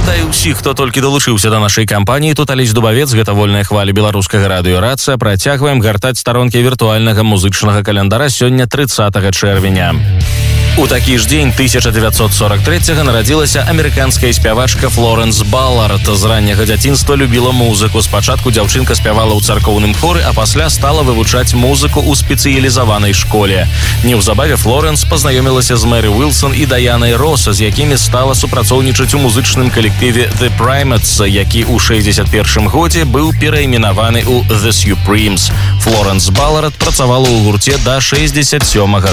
Вітаю ўсіх, хто толькі далучыўся да нашай кампаніі. Тут Алесь Дубавец, гэта вольная хваля беларускага радыё «Рацыя». Працягваем гартаць старонкі віртуальнага музычнага календара сёння 30 чэрвеня. У такі ж дзень 1943-го нарадзілася амерыканская спявачка Флоренс Баллард. З ранняга дзяцінства любіла музыку. Спачатку дзяўчынка спявала ў царкоўным хоры, а пасля стала вывучаць музыку ў спецыялізаванай школе. Неўзабаве Флоренс пазнаёмілася з Мэри Уилсон і Даяной Росс, з якімі стала супрацоўнічаць у музычным калектыве The Primates, які ў 61 годзе быў перайменаваны ў The Supremes. Флоренс Баллард працавала ў гурце да 67